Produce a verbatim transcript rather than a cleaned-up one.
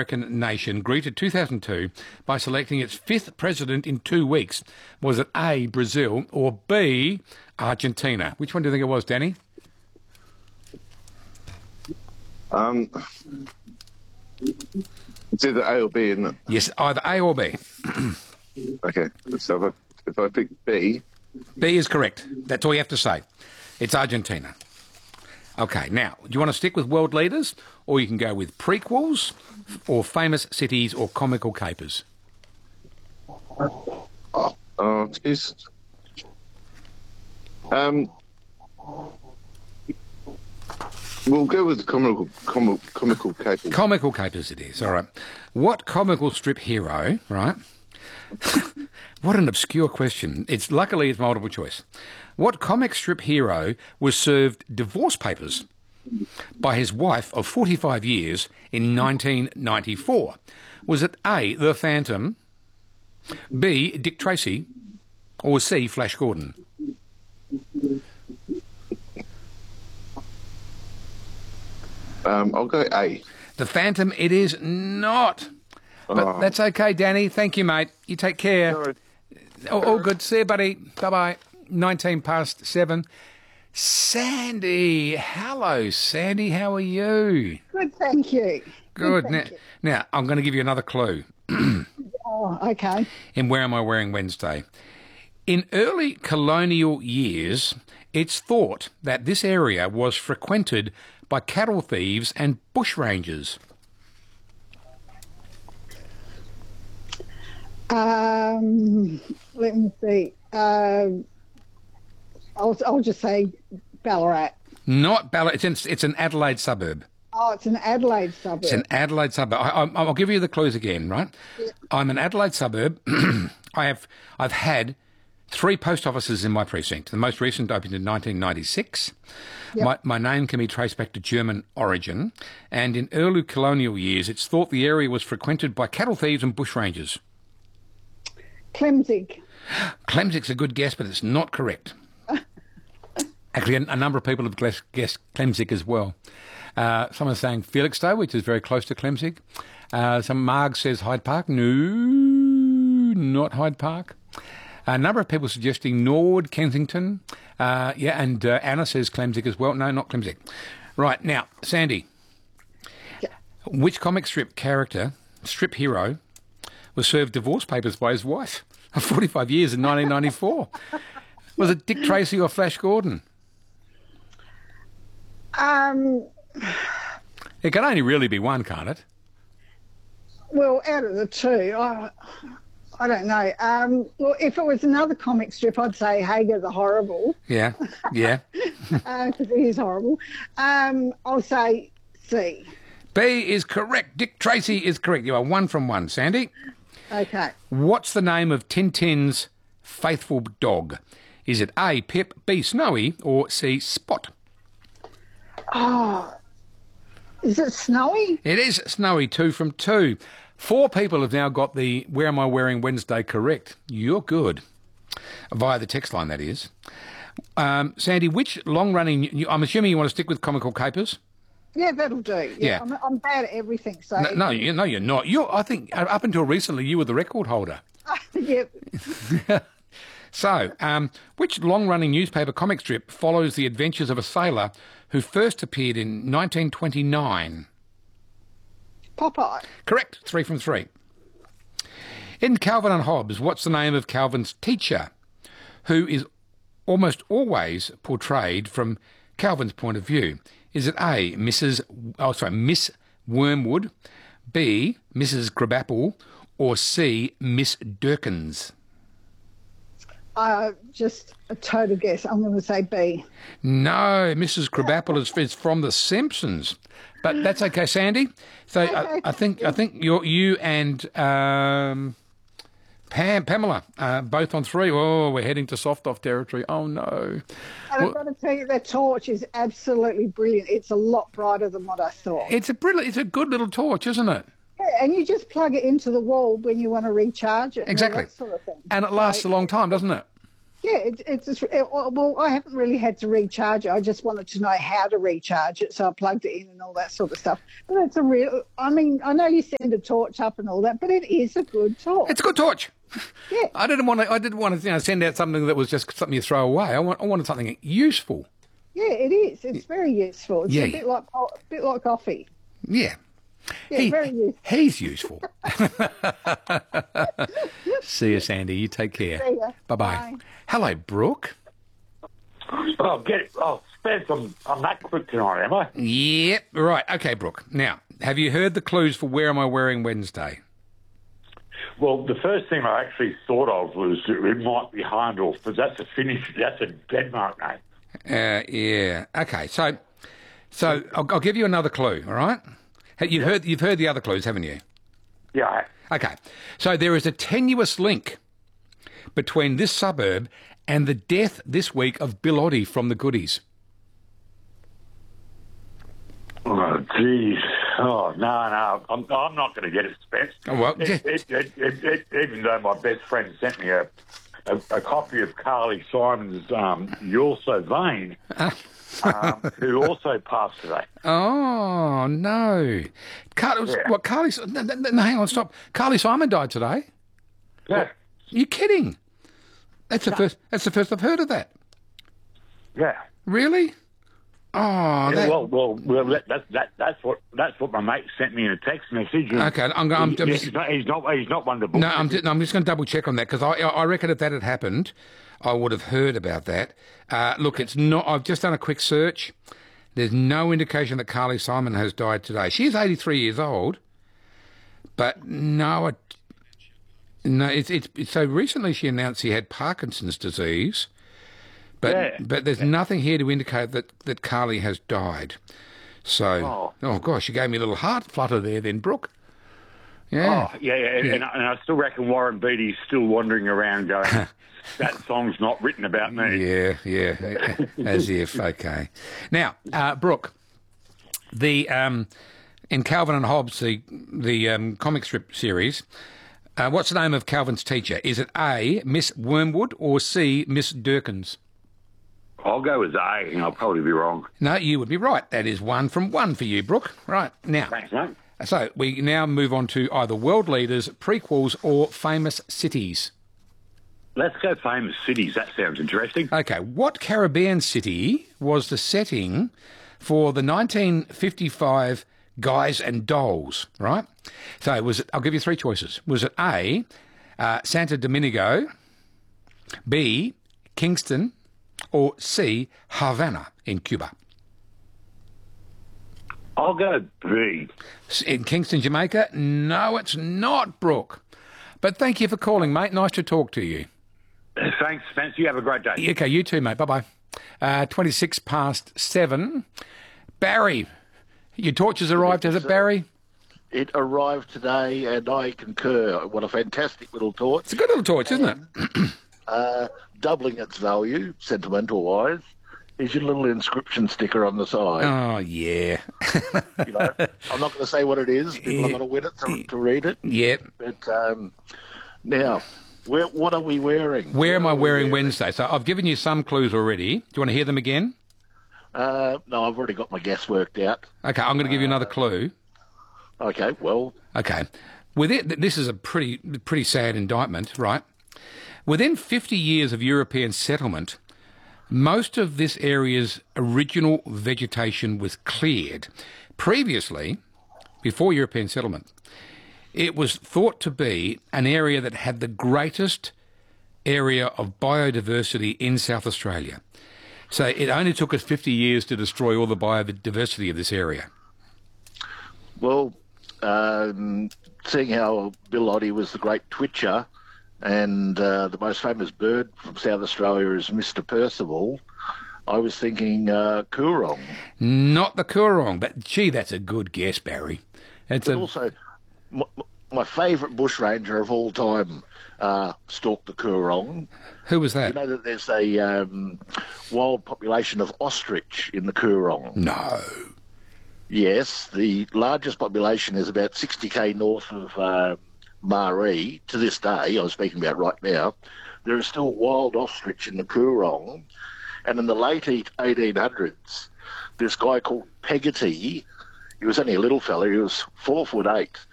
American nation greeted two thousand two by selecting its fifth president in two weeks? Was it A, Brazil, or B, Argentina? Which one do you think it was, Danny? Um, it's either A or B, isn't it? Yes, either A or B. Okay, so if I, if I pick B... B is correct. That's all you have to say. It's Argentina. Okay, now, do you want to stick with world leaders, or you can go with prequels, or famous cities, or comical capers? Oh, oh geez. Um... We'll go with the comical, comical, comical capers. Comical capers it is, all right. What comical strip hero, right? What an obscure question. It's luckily it's multiple choice. What comic strip hero was served divorce papers by his wife of forty-five years in nineteen ninety-four? Was it A, The Phantom, B, Dick Tracy, or C, Flash Gordon? Um, I'll go A. The Phantom it is not. But Oh. that's okay, Danny. Thank you, mate. You take care. Sorry. All, all good. See you, buddy. Bye-bye. nineteen past seven. Sandy. Hello, Sandy. How are you? Good, thank you. Good. thank Now, you. now, I'm going to give you another clue Oh, okay. in Where Am I Wearing Wednesday. In early colonial years, it's thought that this area was frequented by cattle thieves and bushrangers. Um, let me see. Uh, I'll, I'll just say Ballarat. Not Ballarat. It's, in, it's an Adelaide suburb. Oh, it's an Adelaide suburb. It's an Adelaide suburb. I, I, I'll give you the clues again, right? Yeah. I'm an Adelaide suburb. I have, I've had three post offices in my precinct. The most recent opened in nineteen ninety-six. Yep. My, my name can be traced back to German origin. And in early colonial years, it's thought the area was frequented by cattle thieves and bushrangers. Clemzig. Clemzig's a good guess, but it's not correct. Actually, a, a number of people have guessed, guessed Clemzig as well. Uh, someone's saying Felixstowe, which is very close to Clemzig. Uh, some Marg says Hyde Park. No, not Hyde Park. A number of people suggesting Nord, Kensington. Uh, yeah, and uh, Anna says Clemzig as well. No, not Clemzig. Right, now, Sandy. Yeah. Which comic strip character, strip hero, was served divorce papers by his wife of forty-five years in nineteen ninety-four? Was it Dick Tracy or Flash Gordon? Um, It can only really be one, can't it? well, out of the two, I, I don't know. Um, well, if it was another comic strip, I'd say Hager the Horrible, Yeah, yeah. because he is horrible. Um, I'll say C. B is correct. Dick Tracy is correct. You are one from one, Sandy. Okay. What's the name of Tintin's faithful dog? Is it A, Pip, B, Snowy, or C, Spot? Oh, is it Snowy? It is Snowy, two from two. Four people have now got the Where Am I Wearing Wednesday correct. You're good. Via the text line, that is. Um, Sandy, which long-running... I'm assuming you want to stick with comical capers? Yeah, that'll do. Yeah, Yeah. I'm, I'm bad at everything, so... No, no, you, no you're not. You're, I think uh, up until recently you were the record holder. Yep. So, um, which long-running newspaper comic strip follows the adventures of a sailor who first appeared in nineteen twenty-nine? Popeye. Correct. Three from three. In Calvin and Hobbes, what's the name of Calvin's teacher, who is almost always portrayed from Calvin's point of view? Is it A, Missus Oh, sorry, Miss Wormwood, B, Missus Grabapple, or C, Miss Durkins? Uh, just a total guess. I'm going to say B. No, Missus Grabapple is, is from The Simpsons, but that's okay, Sandy. So I, I think I think you you and um, Pam Pamela uh, both on three. Oh, we're heading to soft off territory. Oh no! And I've got to tell you, that torch is absolutely brilliant. It's a lot brighter than what I thought. It's a brilliant. It's a good little torch, isn't it? Yeah, and you just plug it into the wall when you want to recharge it. And all Exactly. that sort of thing. And it lasts a long time, doesn't it? Yeah, it's it's just, it, well, I haven't really had to recharge it. I just wanted to know how to recharge it, so I plugged it in and all that sort of stuff. But it's a real. I mean, I know you send a torch up and all that, but it is a good torch. It's a good torch. Yeah. I didn't want to. I didn't want to, you know, send out something that was just something you throw away. I want. I wanted something useful. Yeah, it is. It's very useful. It's Yeah. a bit like a bit like coffee. Yeah. Yeah, He- very useful. He's useful. See you, Sandy. You take care. See ya. Bye-bye. Bye. Hello, Brooke. Oh, get it. Oh, Spence, I'm, I'm that quick tonight, am I? Yep. Right. Okay, Brooke. Now, have you heard the clues for Where Am I Wearing Wednesday? Well, the first thing I actually thought of was it might be Hahndorf, but that's a Finnish, that's a Denmark name. Uh, yeah. Okay. So, so I'll, I'll give you another clue. All right. You've heard. You've heard the other clues, haven't you? Yeah. Okay. So there is a tenuous link between this suburb and the death this week of Bill Oddie from the Goodies. Oh, geez. Oh, no, no. I'm, I'm not going to get it, Spence. Oh, well, It- it- it- it- it- even though my best friend sent me a, a, a copy of Carly Simon's um, You're So Vain, um, who also passed today. Oh no, Carly. Yeah. What Carly? No, no, no, hang on, stop. Carly Simon died today. Yeah. You kidding? That's the first. That's the first I've heard of that. Yeah. Really? Oh, Yeah, that, well, well, well. That, that, that, that's what that's what my mate sent me in a text message. and okay. I'm, I'm, I'm he- just, he's, not, he's not. He's not one to book. no, I'm just, no, I'm just going to double check on that because I, I reckon if that had happened, I would have heard about that. Uh, look, it's not. I've just done a quick search. There's no indication that Carly Simon has died today. She is eighty-three years old, but no, it, no. It's, it's it's so recently she announced she had Parkinson's disease. But Yeah. but there's nothing here to indicate that, that Carly has died. So, oh. Oh. gosh, you gave me a little heart flutter there then, Brooke. Yeah. Oh, yeah, yeah, Yeah. And, I- and I still reckon Warren Beatty's still wandering around going, that song's not written about me. Yeah, yeah, as if, okay. Now, uh, Brooke, the um, in Calvin and Hobbes, the, the um, comic strip series, uh, what's the name of Calvin's teacher? Is it A, Miss Wormwood, or C, Miss Durkins? I'll go with A, and I'll probably be wrong. No, you would be right. That is one from one for you, Brooke. Right, now. Thanks, mate. So we now move on to either world leaders, prequels, or famous cities. Let's go famous cities. That sounds interesting. Okay, what Caribbean city was the setting for the nineteen fifty-five Guys and Dolls, right? So was it, I'll give you three choices. Was it A, uh, Santo Domingo, B, Kingston, or C, Havana in Cuba? I'll go B. In Kingston, Jamaica? No, it's not, Brooke. But thank you for calling, mate. Nice to talk to you. Thanks, Spence. You have a great day. Okay, you too, mate. Bye-bye. Uh, twenty-six past seven. Barry, your torch has arrived, has it, Barry? It arrived today, and I concur. What a fantastic little torch. It's a good little torch, isn't it? Uh, doubling its value, sentimental-wise, is your little inscription sticker on the side. Oh, yeah. You know, I'm not going to say what it is. People are going to win it to, to read it. Yep. But um, now, where, what are we wearing? Where am I are we wearing Wednesday? So I've given you some clues already. Do you want to hear them again? Uh, no, I've already got my guess worked out. Okay, I'm going to give you another clue. Okay, well, Okay. With it, this is a pretty pretty sad indictment, right? Within fifty years of European settlement, most of this area's original vegetation was cleared. Previously, before European settlement, it was thought to be an area that had the greatest area of biodiversity in South Australia. So it only took us fifty years to destroy all the biodiversity of this area. well, um, seeing how Bill Oddie was the great twitcher, and uh, the most famous bird from South Australia is Mister Percival, I was thinking uh, Coorong. Not the Coorong, but gee, that's a good guess, Barry. It's But a also, my, my favourite bushranger of all time uh, stalked the Coorong. who was You that? know that there's a um, wild population of ostrich in the Coorong. No. Yes, the largest population is about sixty k north of uh, Maree, to this day, I was speaking about right now, there is still wild ostrich in the Coorong. And in the late eighteen hundreds, this guy called Peggotty, he was only a little fella, he was four foot eight,